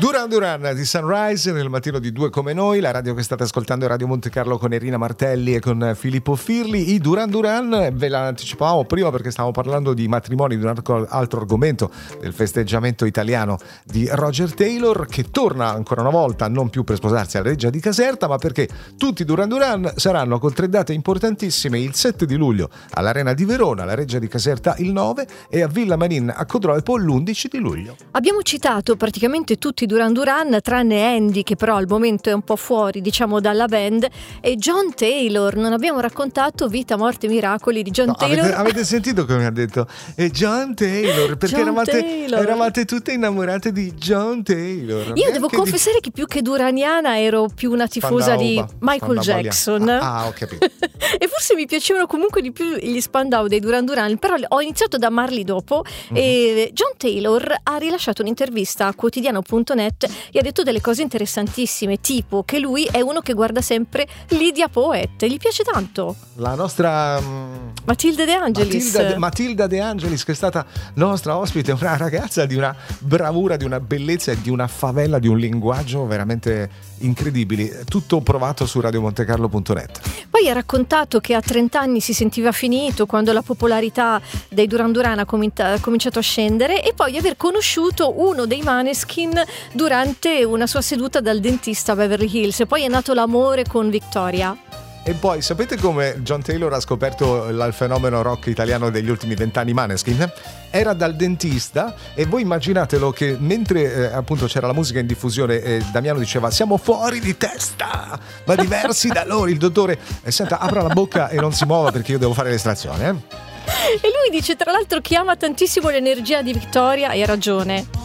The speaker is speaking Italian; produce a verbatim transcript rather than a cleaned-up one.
Duran Duran di Sunrise nel mattino di Due Come Noi, la radio che state ascoltando è Radio Monte Carlo con Erina Martelli e con Filippo Firli. I Duran Duran ve l'anticipavamo prima perché stavamo parlando di matrimoni, di un altro argomento, del festeggiamento italiano di Roger Taylor, che torna ancora una volta non più per sposarsi alla Reggia di Caserta, ma perché tutti i Duran Duran saranno con tre date importantissime: il sette di luglio all'Arena di Verona, alla Reggia di Caserta il nove e a Villa Manin a Codroipo l'undici di luglio. Abbiamo citato praticamente tutti i Duran Duran, tranne Andy che però al momento è un po' fuori, diciamo, dalla band, e John Taylor. Non abbiamo raccontato Vita, Morte, Miracoli di John no, Taylor. Avete, avete sentito come ha detto? E John Taylor, perché John eravate, Taylor. eravate tutte innamorate di John Taylor. Io devo confessare di... che più che duraniana ero più una tifosa Spandau, di Michael Spandau, Jackson. Ah, ah, ho capito. E forse mi piacevano comunque di più gli Spandau dei Duran Duran, però ho iniziato ad amarli dopo. Mm-hmm. E John Taylor ha rilasciato un'intervista a quotidiano punto net e ha detto delle cose interessantissime, tipo che lui è uno che guarda sempre Lydia Poet, gli piace tanto. La nostra um, Matilde De Angelis. Matilda De, Matilda De Angelis, che è stata nostra ospite, una ragazza di una bravura, di una bellezza e di una favela, di un linguaggio veramente incredibili. Tutto provato su radio monte carlo punto net. Poi ha raccontato che a trenta anni si sentiva finito quando la popolarità dei Duran Duran ha cominciato a scendere, e poi aver conosciuto uno dei Maneskin durante una sua seduta dal dentista a Beverly Hills, e poi è nato l'amore con Victoria. E poi sapete come John Taylor ha scoperto il fenomeno rock italiano degli ultimi vent'anni, Maneskin? Era dal dentista, e voi immaginatelo che mentre eh, appunto c'era la musica in diffusione, eh, Damiano diceva siamo fuori di testa, ma diversi da loro. Il dottore eh, senta, apra la bocca e non si muova perché io devo fare l'estrazione, eh? E lui dice tra l'altro che ama tantissimo l'energia di Victoria, e ha ragione.